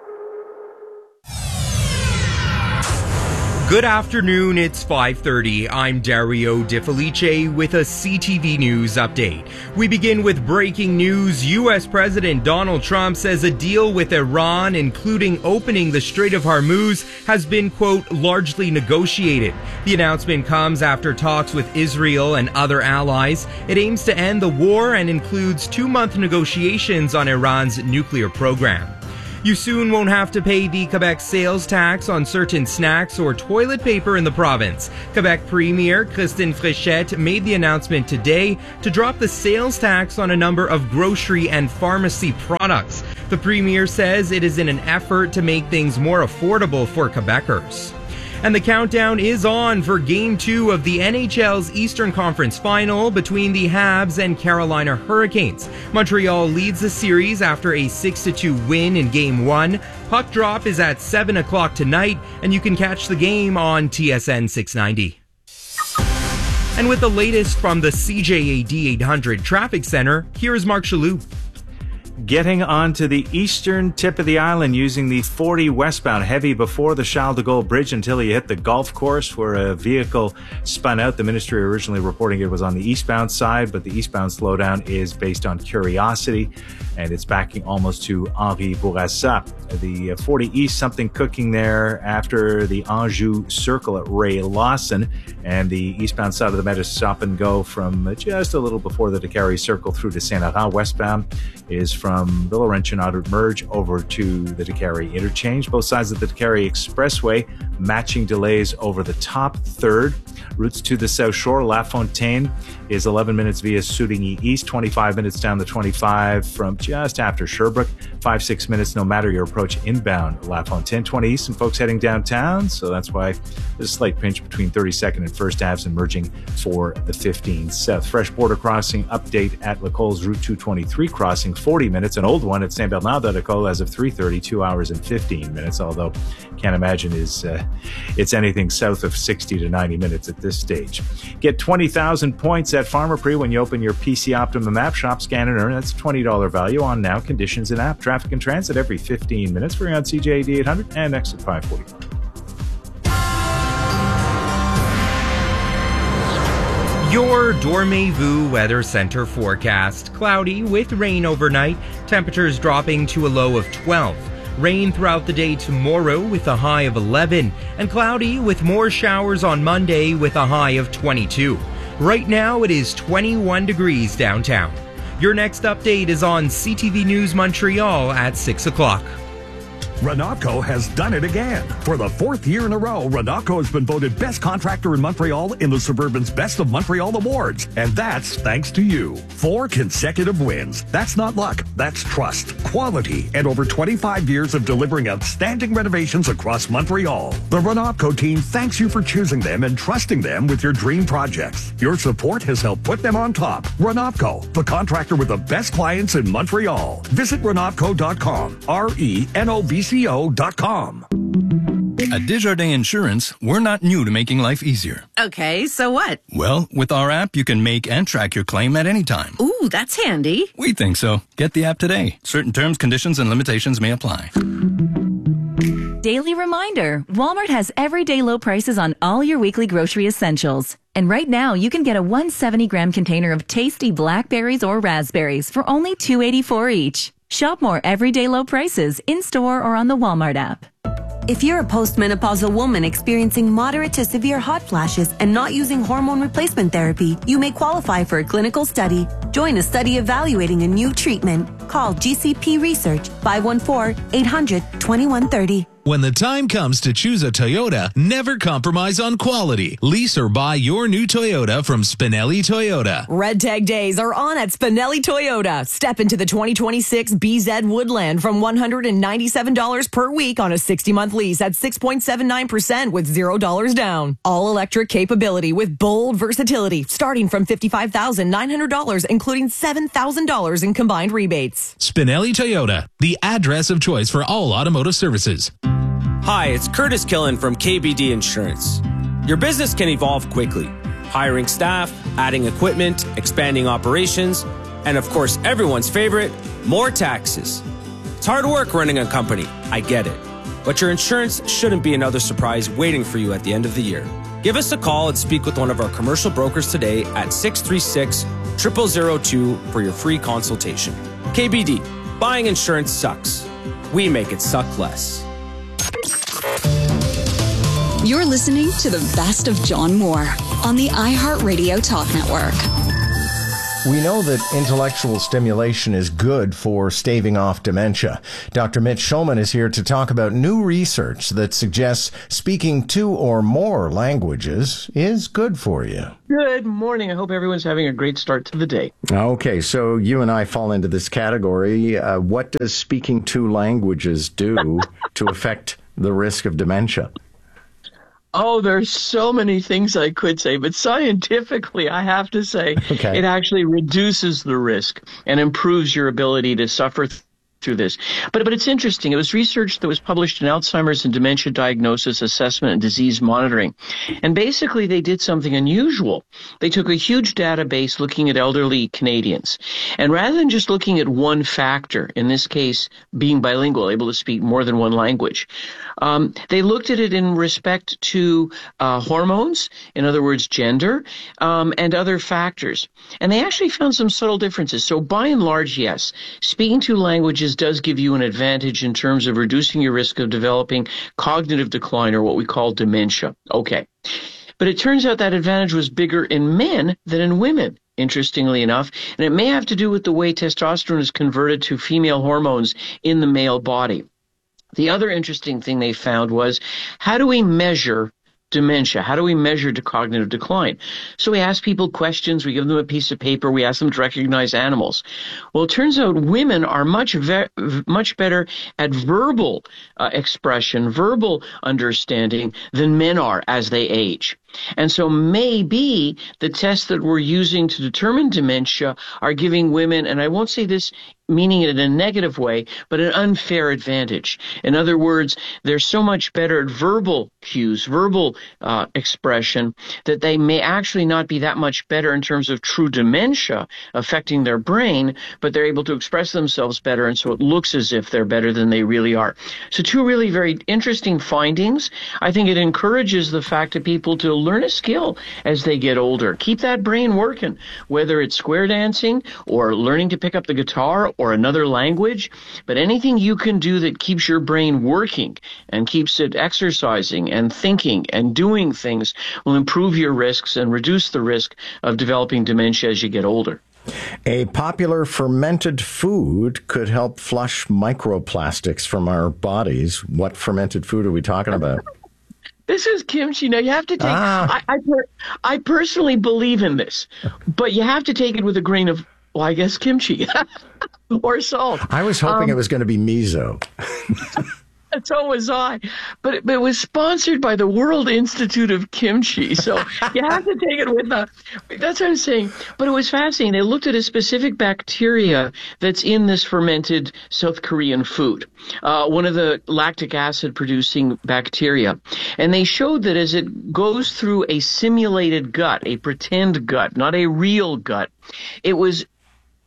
Good afternoon, it's five thirty. I'm Dario Di Felice with a C T V News update. We begin with breaking news. U S President Donald Trump says a deal with Iran, including opening the Strait of Hormuz, has been, quote, largely negotiated. The announcement comes after talks with Israel and other allies. It aims to end the war and includes two-month negotiations on Iran's nuclear program. You soon won't have to pay the Quebec sales tax on certain snacks or toilet paper in the province. Quebec Premier Christine Fréchette made the announcement today to drop the sales tax on a number of grocery and pharmacy products. The Premier says it is in an effort to make things more affordable for Quebecers. And the countdown is on for Game two of the N H L's Eastern Conference Final between the Habs and Carolina Hurricanes. Montreal leads the series after a six to two win in Game one. Puck drop is at seven o'clock tonight, and you can catch the game on T S N six ninety. And with the latest from the C J A D eight hundred Traffic Center, here is Mark Chaloux. Getting onto the eastern tip of the island using the forty westbound, heavy before the Charles de Gaulle Bridge until you hit the golf course where a vehicle spun out. The ministry originally reporting it was on the eastbound side, but the eastbound slowdown is based on Curiosity, and it's backing almost to Henri Bourassa. The forty East, something cooking there after the Anjou Circle at Ray Lawson, and the eastbound side of the Met is stop and go from just a little before the Décarie Circle through to Saint-Laurent. Westbound is from the Laurentian Outer Merge over to the Décarie Interchange. Both sides of the Décarie Expressway matching delays over the top third. Routes to the South Shore, La Fontaine is eleven minutes via Soudigny East, twenty-five minutes down the twenty-five from just after Sherbrooke, five, six minutes no matter your approach inbound La Fontaine, twenty East, and folks heading downtown, so that's why there's a slight pinch between thirty-second and First Aves and merging for the fifteen South. Fresh border crossing update at Lacole's Route two twenty-three crossing, forty minutes. An old one at Saint Bernard de Lacole as of three thirty, two hours and fifteen minutes, although can't imagine is uh, it's anything south of sixty to ninety minutes at this stage. Get twenty thousand points at Pharmaprix when you open your P C Optimum app. Shop, scan, and earn. That's a twenty dollars value on now. Conditions in app. Traffic and transit every fifteen minutes. We're on C J A D eight hundred and exit five forty-four. Your Dormez-vous Weather Center forecast. Cloudy with rain overnight. Temperatures dropping to a low of twelve. Rain throughout the day tomorrow with a high of eleven. And cloudy with more showers on Monday with a high of twenty-two. Right now it is twenty-one degrees downtown. Your next update is on C T V News Montreal at six o'clock. Renatco has done it again. For the fourth year in a row, Renatco has been voted best contractor in Montreal in the Suburban's Best of Montreal Awards. And that's thanks to you. Four consecutive wins. That's not luck. That's trust, quality, and over twenty-five years of delivering outstanding renovations across Montreal. The Renatco team thanks you for choosing them and trusting them with your dream projects. Your support has helped put them on top. Renatco, the contractor with the best clients in Montreal. Visit renatco dot com. R E N O V C O dot com. At Desjardins Insurance, we're not new to making life easier. Okay, so what? Well, with our app, you can make and track your claim at any time. Ooh, that's handy. We think so. Get the app today. Certain terms, conditions, and limitations may apply. Daily reminder, Walmart has everyday low prices on all your weekly grocery essentials. And right now, you can get a one hundred seventy gram container of tasty blackberries or raspberries for only two dollars and eighty-four cents each. Shop more everyday low prices in-store or on the Walmart app. If you're a postmenopausal woman experiencing moderate to severe hot flashes and not using hormone replacement therapy, you may qualify for a clinical study. Join a study evaluating a new treatment. Call G C P Research five one four, eight hundred, twenty-one thirty. When the time comes to choose a Toyota, never compromise on quality. Lease or buy your new Toyota from Spinelli Toyota. Red Tag Days are on at Spinelli Toyota. Step into the twenty twenty-six B Z Woodland from one hundred ninety-seven dollars per week on a sixty-month lease at six point seven nine percent with zero dollars down. All-electric capability with bold versatility starting from fifty-five thousand nine hundred dollars, including seven thousand dollars in combined rebates. Spinelli Toyota, the address of choice for all automotive services. Hi, it's Curtis Killen from K B D Insurance. Your business can evolve quickly. Hiring staff, adding equipment, expanding operations, and of course, everyone's favorite, more taxes. It's hard work running a company, I get it. But your insurance shouldn't be another surprise waiting for you at the end of the year. Give us a call and speak with one of our commercial brokers today at six three six, zero zero zero two for your free consultation. K B D, buying insurance sucks. We make it suck less. You're listening to the best of John Moore on the iHeartRadio Talk Network. We know that intellectual stimulation is good for staving off dementia. Doctor Mitch Schulman is here to talk about new research that suggests speaking two or more languages is good for you. Good morning. I hope everyone's having a great start to the day. Okay, so you and I fall into this category. Uh, what does speaking two languages do to affect the risk of dementia? Oh, there's so many things I could say, but scientifically, I have to say, okay, it actually reduces the risk and improves your ability to suffer th- through this. But but it's interesting. It was research that was published in Alzheimer's and Dementia Diagnosis, Assessment, and Disease Monitoring. And basically, they did something unusual. They took a huge database looking at elderly Canadians. And rather than just looking at one factor, in this case, being bilingual, able to speak more than one language, um, they looked at it in respect to uh, hormones, in other words, gender, um, and other factors. And they actually found some subtle differences. So by and large, yes, speaking two languages does give you an advantage in terms of reducing your risk of developing cognitive decline, or what we call dementia. Okay. But it turns out that advantage was bigger in men than in women, interestingly enough. And it may have to do with the way testosterone is converted to female hormones in the male body. The other interesting thing they found was, how do we measure dementia? How do we measure the cognitive decline? So we ask people questions, we give them a piece of paper, we ask them to recognize animals. Well, it turns out women are much ve- much better at verbal uh, expression, verbal understanding than men are as they age. And so maybe the tests that we're using to determine dementia are giving women, and I won't say this meaning it in a negative way, but an unfair advantage. In other words, they're so much better at verbal cues, verbal uh, expression, that they may actually not be that much better in terms of true dementia affecting their brain, but they're able to express themselves better, and so it looks as if they're better than they really are. So two really very interesting findings. I think it encourages the fact that people to learn a skill as they get older. Keep that brain working, whether it's square dancing or learning to pick up the guitar or another language, but anything you can do that keeps your brain working and keeps it exercising and thinking and doing things will improve your risks and reduce the risk of developing dementia as you get older. A popular fermented food could help flush microplastics from our bodies. What fermented food are we talking about? This is kimchi. Now, you have to take, ah. I, I, per, I personally believe in this, but you have to take it with a grain of, well, I guess kimchi or salt. I was hoping um, it was going to be miso. So was I. But it, but it was sponsored by the World Institute of Kimchi. So you have to take it with a, that's what I'm saying. But it was fascinating. They looked at a specific bacteria that's in this fermented South Korean food, uh, one of the lactic acid producing bacteria. And they showed that as it goes through a simulated gut, a pretend gut, not a real gut, it was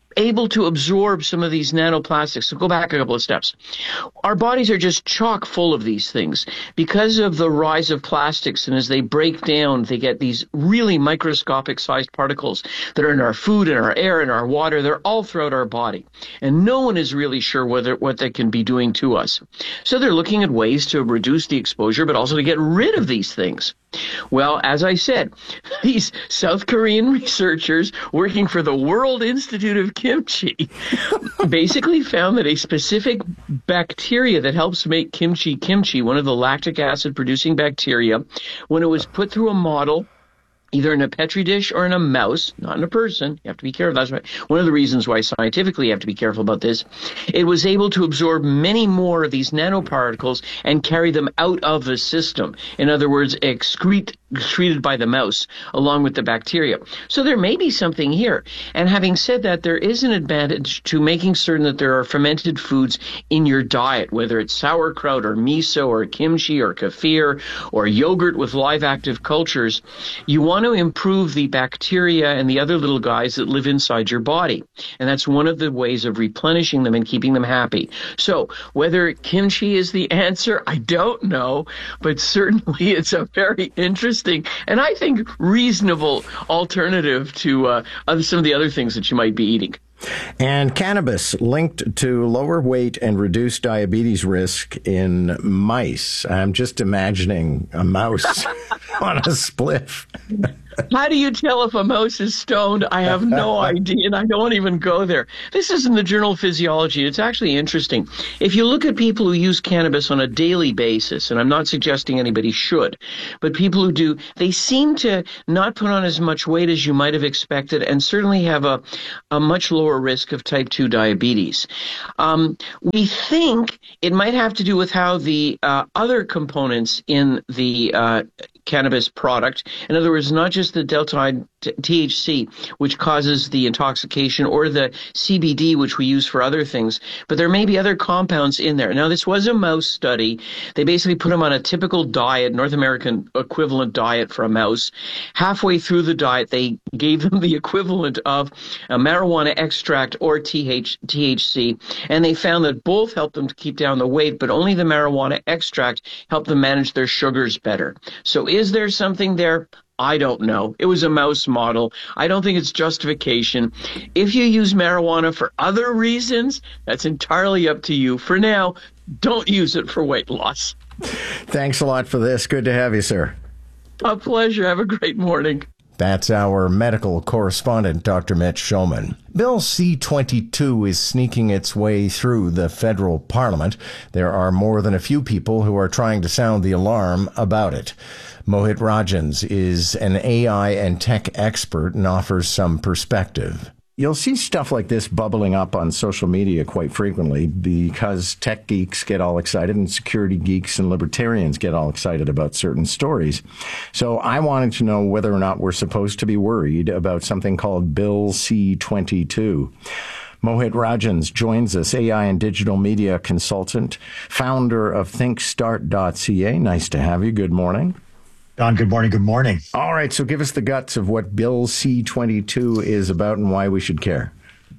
able to absorb some of these nanoplastics. So go back a couple of steps. Our bodies are just chock full of these things because of the rise of plastics. And as they break down, they get these really microscopic sized particles that are in our food, in our air, in our water. They're all throughout our body. And no one is really sure whether what they can be doing to us. So they're looking at ways to reduce the exposure, but also to get rid of these things. Well, as I said, these South Korean researchers working for the World Institute of Kimchi basically found that a specific bacteria that helps make kimchi kimchi, one of the lactic acid producing bacteria, when it was put through a model, either in a Petri dish or in a mouse, not in a person. You have to be careful. That's right. One of the reasons why scientifically you have to be careful about this. It was able to absorb many more of these nanoparticles and carry them out of the system. In other words, excrete excreted by the mouse along with the bacteria. So there may be something here. And having said that, there is an advantage to making certain that there are fermented foods in your diet, whether it's sauerkraut or miso or kimchi or kefir or yogurt with live active cultures. You want to improve the bacteria and the other little guys that live inside your body. And that's one of the ways of replenishing them and keeping them happy. So whether kimchi is the answer, I don't know, but certainly it's a very interesting and I think reasonable alternative to uh, other, some of the other things that you might be eating. And cannabis linked to lower weight and reduced diabetes risk in mice. I'm just imagining a mouse on a spliff. How do you tell if a mouse is stoned? I have no idea, and I don't even go there. This is in the Journal of Physiology. It's actually interesting. If you look at people who use cannabis on a daily basis, and I'm not suggesting anybody should, but people who do, they seem to not put on as much weight as you might have expected and certainly have a, a much lower risk of type two diabetes. Um, we think it might have to do with how the uh, other components in the uh, cannabis product, in other words, not just the delta T H C, which causes the intoxication, or the C B D, which we use for other things, but there may be other compounds in there. Now, this was a mouse study. They basically put them on a typical diet, North American equivalent diet for a mouse. Halfway through the diet, they gave them the equivalent of a marijuana extract or T H C, and they found that both helped them to keep down the weight, but only the marijuana extract helped them manage their sugars better. So is there something there? I don't know. It was a mouse model. I don't think it's justification. If you use marijuana for other reasons, that's entirely up to you. For now, don't use it for weight loss. Thanks a lot for this. Good to have you, sir. A pleasure. Have a great morning. That's our medical correspondent, Doctor Mitch Shulman. Bill C twenty-two is sneaking its way through the federal parliament. There are more than a few people who are trying to sound the alarm about it. Mohit Rajans is an A I and tech expert and offers some perspective. You'll see stuff like this bubbling up on social media quite frequently because tech geeks get all excited and security geeks and libertarians get all excited about certain stories. So I wanted to know whether or not we're supposed to be worried about something called Bill C twenty-two. Mohit Rajans joins us, A I and digital media consultant, founder of think start dot c a. Nice to have you. Good morning. Don, good morning. Good morning. All right. So give us the guts of what Bill C twenty-two is about and why we should care.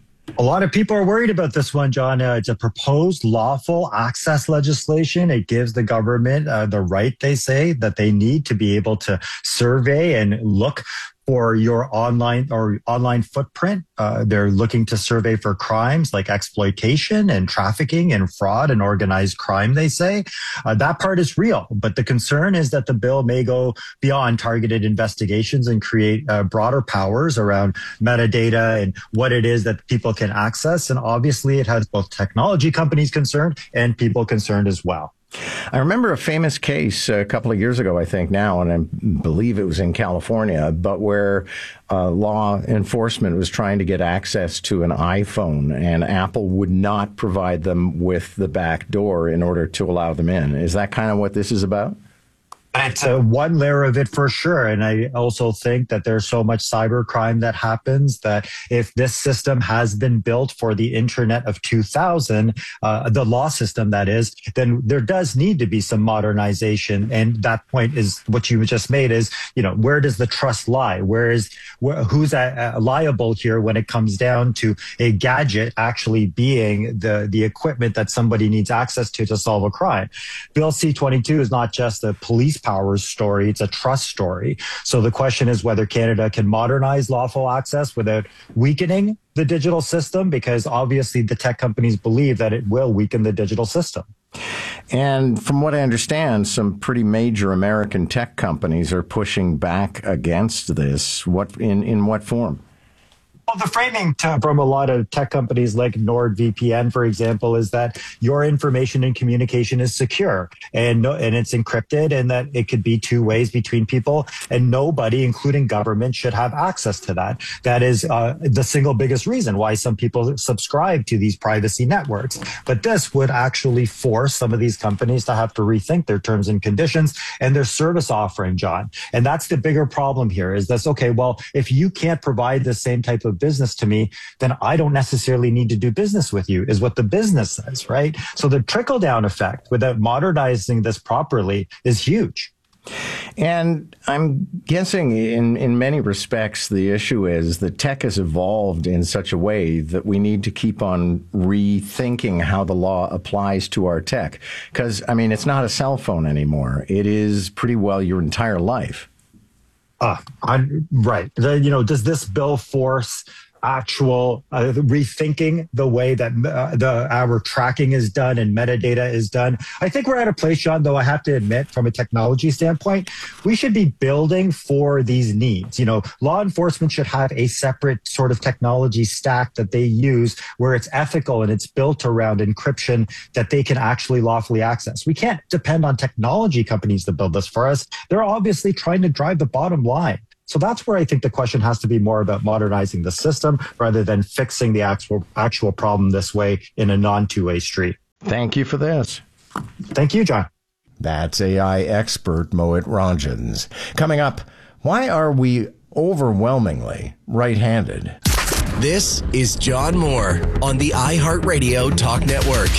A lot of people are worried about this one, John. Uh, it's a proposed lawful access legislation. It gives the government uh, the right, they say, that they need to be able to survey and look for your online or online footprint. Uh, they're looking to survey for crimes like exploitation and trafficking and fraud and organized crime, they say. Uh, that part is real, but the concern is that the bill may go beyond targeted investigations and create uh, broader powers around metadata and what it is that people can access. And obviously it has both technology companies concerned and people concerned as well. I remember a famous case a couple of years ago, I think now, and I believe it was in California, but where uh, law enforcement was trying to get access to an iPhone and Apple would not provide them with the back door in order to allow them in. Is that kind of what this is about? It's uh, one layer of it for sure. And I also think that there's so much cybercrime that happens that if this system has been built for the internet of two thousand, uh, the law system that is, then there does need to be some modernization. And that point is what you just made is, you know, where does the trust lie? Where is, where, who's uh, liable here when it comes down to a gadget actually being the, the equipment that somebody needs access to to solve a crime? Bill C twenty-two is not just a police powers story, it's a trust story. So the question is whether Canada can modernize lawful access without weakening the digital system, because obviously the tech companies believe that it will weaken the digital system. And from what I understand, some pretty major American tech companies are pushing back against this. What in, in what form? Well, the framing to, from a lot of tech companies like NordVPN, for example, is that your information and communication is secure and no, and it's encrypted, and that it could be two ways between people, and nobody, including government, should have access to that. That is uh, the single biggest reason why some people subscribe to these privacy networks. But this would actually force some of these companies to have to rethink their terms and conditions and their service offering, John. And that's the bigger problem here is this, okay, well, if you can't provide the same type of business to me, then I don't necessarily need to do business with you, is what the business says, right? So the trickle down effect without modernizing this properly is huge. And I'm guessing in, in many respects, the issue is that tech has evolved in such a way that we need to keep on rethinking how the law applies to our tech. Because, I mean, it's not a cell phone anymore. It is pretty well your entire life. Uh, I'm, right. The, you know, does this bill force actual uh, rethinking the way that uh, the our tracking is done and metadata is done? I think we're at a place, John, though I have to admit, from a technology standpoint, we should be building for these needs. You know, law enforcement should have a separate sort of technology stack that they use where it's ethical and it's built around encryption that they can actually lawfully access. We can't depend on technology companies to build this for us. They're obviously trying to drive the bottom line. So that's where I think the question has to be more about modernizing the system rather than fixing the actual actual problem this way in a non-two-way street. Thank you for this. Thank you, John. That's A I expert Mohit Ranjans. Coming up, why are we overwhelmingly right-handed? This is John Moore on the iHeartRadio Talk Network.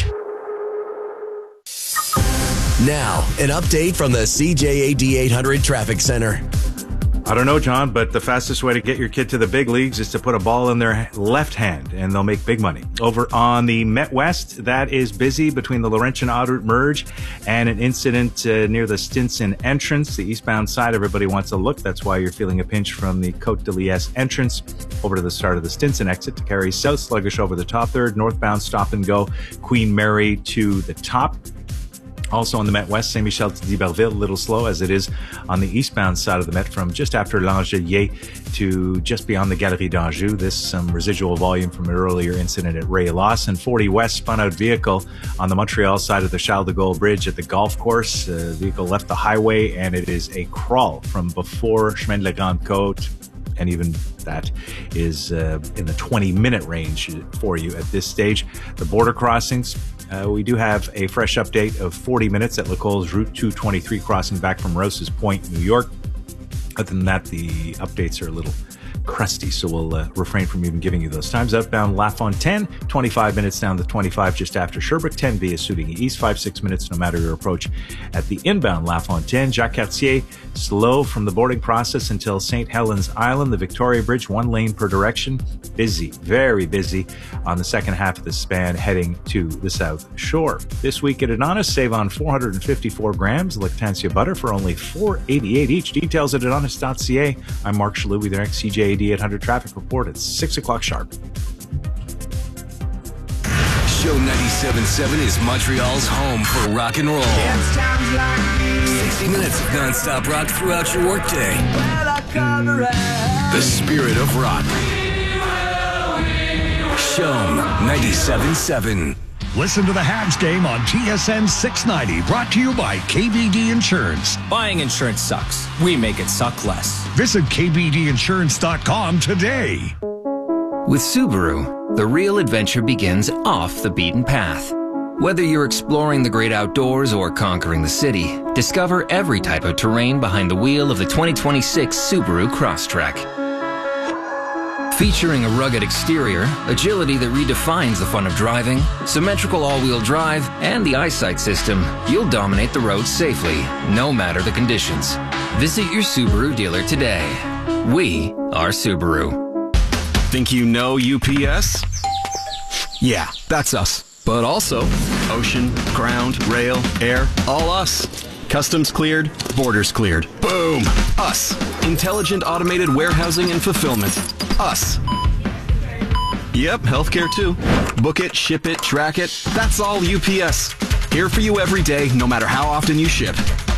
Now, an update from the C J A D eight hundred Traffic Center. I don't know, John, but the fastest way to get your kid to the big leagues is to put a ball in their left hand, and they'll make big money. Over on the Met West, that is busy between the Laurentian Autoroute merge and an incident uh, near the Stinson entrance. The eastbound side, everybody wants a look. That's why you're feeling a pinch from the Côte de Liesse entrance over to the start of the Stinson exit to carry south, sluggish over the top third, northbound stop and go, Queen Mary to the top. Also on the Met West, Saint-Michel to d'Iberville, a little slow as it is on the eastbound side of the Met from just after L'Angelier to just beyond the Galerie d'Anjou. This some residual volume from an earlier incident at Ray Lawson. forty West spun out vehicle on the Montreal side of the Charles de Gaulle Bridge at the golf course. Uh, vehicle left the highway and it is a crawl from before Chemin de la Grande Côte. And even that is uh, in the twenty minute range for you at this stage. The border crossings, uh, we do have a fresh update of forty minutes at Lacole's Route two twenty-three crossing back from Rouse's Point, New York. Other than that, the updates are a little crusty, so we'll uh, refrain from even giving you those times. Outbound La Fontaine, twenty-five minutes down the twenty-five just after Sherbrooke. ten via Souvigny East, five, six minutes no matter your approach at the inbound La Fontaine. Jacques Cartier, slow from the boarding process until Saint Helens Island. The Victoria Bridge, one lane per direction. Busy, very busy on the second half of the span heading to the South Shore. This week at Adonis, save on four hundred fifty-four grams Lactancia butter for only four eighty-eight each. Details at adonis dot c a. I'm Mark Shalhoub with your next C J A D eight hundred traffic report at six o'clock sharp. Show ninety-seven point seven is Montreal's home for rock and roll. sixty minutes of non-stop rock throughout your workday. The spirit of rock. Show ninety-seven point seven. Listen to the Habs game on T S N six ninety, brought to you by K B D Insurance. Buying insurance sucks. We make it suck less. Visit K B D insurance dot com today. With Subaru, the real adventure begins off the beaten path. Whether you're exploring the great outdoors or conquering the city, discover every type of terrain behind the wheel of the twenty twenty-six Subaru Crosstrek. Featuring a rugged exterior, agility that redefines the fun of driving, symmetrical all-wheel drive, and the eyesight system, you'll dominate the road safely, no matter the conditions. Visit your Subaru dealer today. We are Subaru. Think you know U P S? Yeah, that's us. But also, ocean, ground, rail, air, all us. Customs cleared, borders cleared. Boom! Us. Intelligent automated warehousing and fulfillment. Us. Yep, healthcare too. Book it, ship it, track it. That's all U P S. Here for you every day, no matter how often you ship.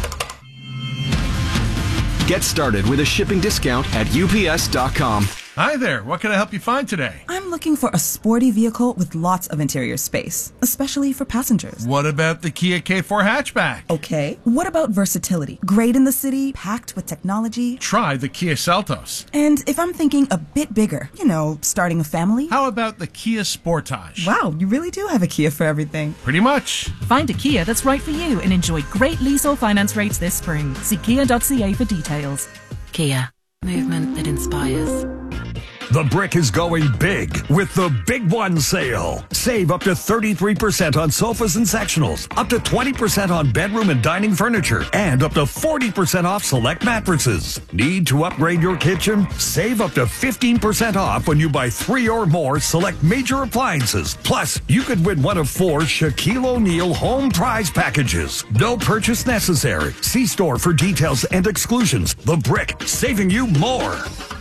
Get started with a shipping discount at U P S dot com. Hi there, what can I help you find today? I'm looking for a sporty vehicle with lots of interior space, especially for passengers. What about the Kia K four hatchback? Okay. What about versatility? Great in the city, packed with technology. Try the Kia Seltos. And if I'm thinking a bit bigger, you know, starting a family? How about the Kia Sportage? Wow, you really do have a Kia for everything. Pretty much. Find a Kia that's right for you and enjoy great lease or finance rates this spring. See kia dot c a for details. Kia. Movement that inspires. The Brick is going big with the Big One sale. Save up to thirty-three percent on sofas and sectionals, up to twenty percent on bedroom and dining furniture, and up to forty percent off select mattresses. Need to upgrade your kitchen? Save up to fifteen percent off when you buy three or more select major appliances. Plus, you could win one of four Shaquille O'Neal home prize packages. No purchase necessary. See store for details and exclusions. The Brick, saving you more.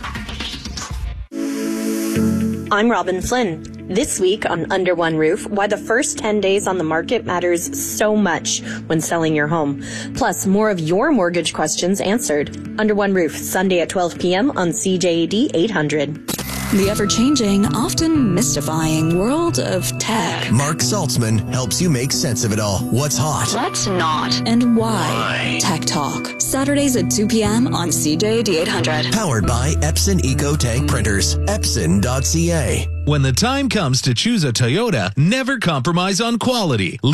I'm Robin Flynn. This week on Under One Roof, why the first ten days on the market matters so much when selling your home. Plus, more of your mortgage questions answered. Under One Roof, Sunday at twelve p.m. on C J A D eight hundred. The ever-changing, often mystifying world of tech. Mark Saltzman helps you make sense of it all. What's hot? What's not? And why? Why? Tech Talk. Saturdays at two p.m. on C J A D eight hundred. Powered by Epson Eco Tank Printers. Epson dot c a. When the time comes to choose a Toyota, never compromise on quality.